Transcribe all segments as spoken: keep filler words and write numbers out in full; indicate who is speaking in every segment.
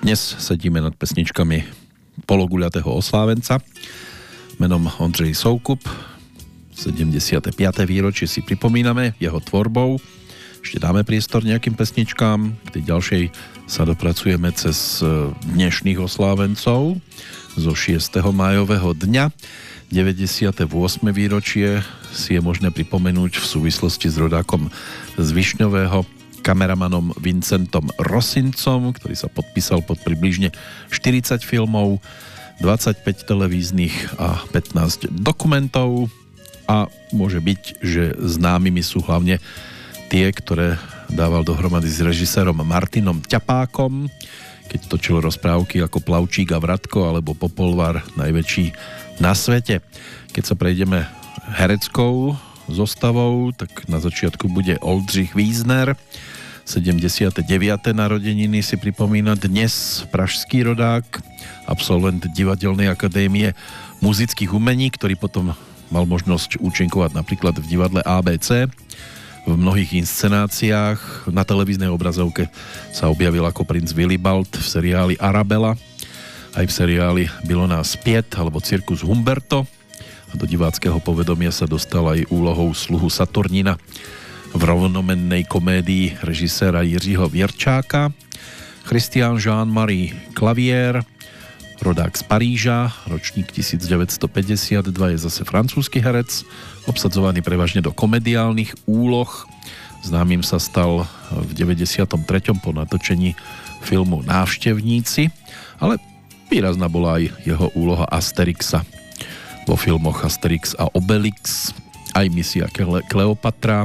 Speaker 1: Dnes sedíme nad pesničkami pologuľatého oslávenca menom Ondřej Soukup. sedemdesiate piate výročie si pripomíname jeho tvorbou. Ešte dáme priestor nejakým pesničkám. K tej ďalšej sa dopracujeme cez dnešných oslávencov zo šiesteho májového dňa. deväťdesiate ôsme výročie si je možné pripomenúť v súvislosti s rodákom z Višňového, kameramanom Vincentom Rosincom, ktorý sa podpísal pod približne štyridsať filmov, dvadsaťpäť televíznych a pätnásť dokumentov, a môže byť, že známymi sú hlavne tie, ktoré dával dohromady s režisérom Martinom Ťapákom, keď točil rozprávky ako Plavčík a Vratko alebo Popolvar, najväčší na svete. Keď sa prejdeme hereckou zostavou, tak na začiatku bude Oldřich Wiesner. sedemdesiate deviate narodeniny si pripomína dnes pražský rodák, absolvent Divadelnej akadémie muzických umení, ktorý potom mal možnosť účinkovať napríklad v divadle á bé cé. V mnohých inscenáciách na televíznej obrazovke sa objavil ako princ Willibald v seriáli Arabella, aj v seriáli Bylo nás pět alebo Cirkus Humberto, a do diváckého povedomia sa dostal aj úlohou sluhu Saturnina v rovnomennej komédii režiséra Jiřího Věrčáka. Christian Jean-Marie Clavier, rodák z Paríža, ročník devätnásťstopäťdesiatdva, je zase francúzsky herec, obsadzovaný prevažne do komediálnych úloh. Známym sa stal v deväťdesiatom treťom po natočení filmu Návštevníci, ale výrazná bola aj jeho úloha Asterixa vo filmoch Asterix a Obelix, aj Misia Kleopatra,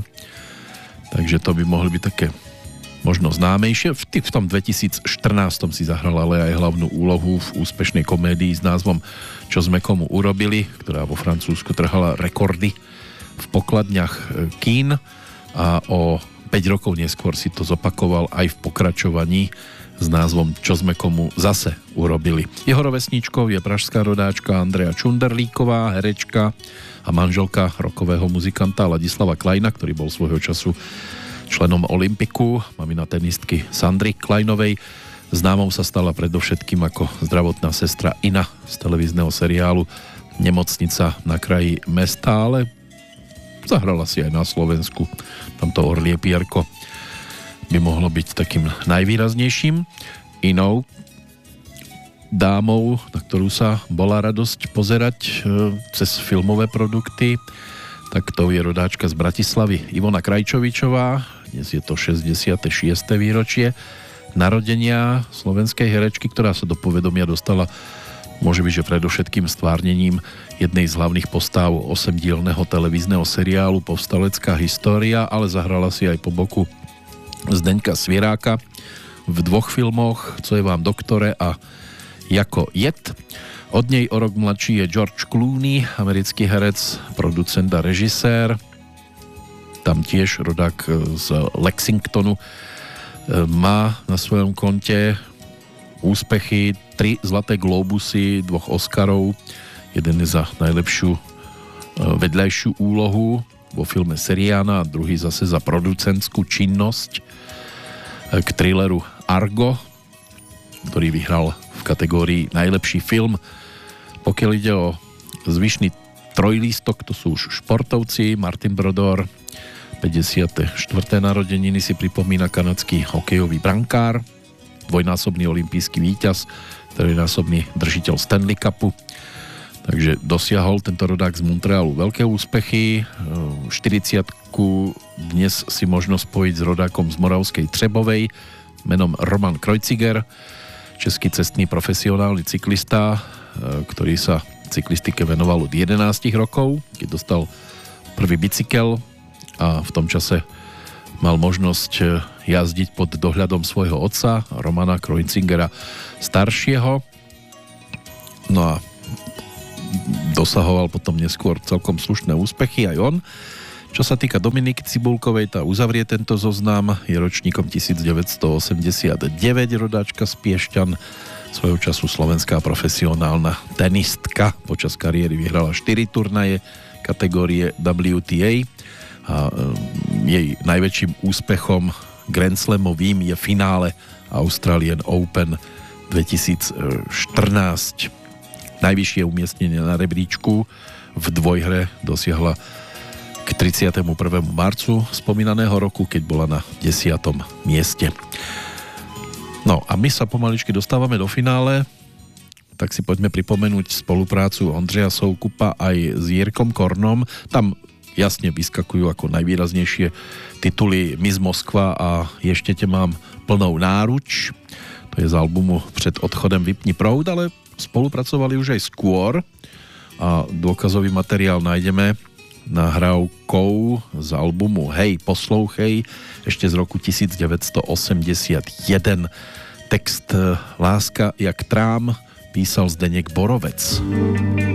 Speaker 1: takže to by mohli byť také možno známejšie. V, v tom dvetisícštrnásť si zahral ale aj hlavnú úlohu v úspešnej komédii s názvom Čo sme komu urobili, ktorá vo Francúzsku trhala rekordy v pokladniach kín, a o päť rokov neskôr si to zopakoval aj v pokračovaní s názvom Čo sme komu zase urobili. Jeho rovesníčkou je pražská rodáčka Andrea Čunderlíková, herečka a manželka rockového muzikanta Ladislava Kleina, ktorý bol svojho času členom Olympiku, mamina tenistky Sandry Kleinovej. Známou sa stala predovšetkým ako zdravotná sestra Ina z televízneho seriálu Nemocnica na kraji mesta, ale zahrala si aj na Slovensku. Tamto Orlie Pierko by mohlo byť takým najvýraznejším. Inou dámou, na ktorú sa bola radosť pozerať cez filmové produkty, tak to je rodáčka z Bratislavy Ivona Krajčovičová. Dnes je to šesťdesiate šieste výročie narodenia slovenskej herečky, ktorá sa do povedomia dostala, môže byť, že predovšetkým stvárnením jednej z hlavných postáv osemdielneho televízneho seriálu Povstalecká história, ale zahrala si aj po boku Zdeňka Svieráka v dvoch filmoch Co je vám doktore a Jako jed. Od nej o rok mladší je George Clooney, americký herec, producent a režisér. Tam tiež rodák z Lexingtonu má na svojom konte úspechy, tri zlaté glóbusy, dvoch Oscarov, jeden je za najlepšiu vedľajšiu úlohu vo filme Seriana a druhý zase za producentskú činnosť k thrilleru Argo, ktorý vyhral v kategórii najlepší film. Pokiaľ ide o zvyšný trojlístok, to sú už športovci. Martin Brodor, päťdesiate štvrté narodeniny si pripomína kanadský hokejový brankár, dvojnásobný olympijský víťaz, trojnásobný držiteľ Stanley Cupu. Takže dosiahol tento rodák z Montrealu veľké úspechy. štyridsiatku dnes si možno spojiť s rodákom z Moravskej Třebovej menom Roman Kreuziger, český cestný profesionálny cyklista, ktorý sa cyklistike venoval od jedenásť rokov, keď dostal prvý bicykel a v tom čase mal možnosť jazdiť pod dohľadom svojho otca, Romana Kreuzigera staršieho. No a dosahoval potom neskôr celkom slušné úspechy aj on. Čo sa týka Dominiky Cibulkovej, tá uzavrie tento zoznam, je ročníkom devätnásťstoosemdesiatdeväť, rodáčka z Piešťan, svojho času slovenská profesionálna tenistka. Počas kariéry vyhrala štyri turnaje kategórie W T A a jej najväčším úspechom Grand Slamovým je finále Australian Open dvetisícštrnásť. Najvyššie umiestnenie na rebríčku v dvojhre dosiahla k tridsiatemu prvému marcu spomínaného roku, keď bola na desiatom mieste. No a my sa pomaličky dostávame do finále, tak si poďme pripomenúť spoluprácu Ondřeja Soukupa aj s Jirkom Kornom. Tam jasne vyskakujú ako najvýraznejšie tituly Miss Moskva a Ešte te mám plnou náruč. To je z albumu Před odchodem vypni proud, ale spolupracovali už aj skôr a dôkazový materiál nájdeme nahrávkou z albumu Hej, poslouchej ešte z roku devätnásťstoosemdesiatjeden. Text Láska jak trám písal Zdeněk Borovec.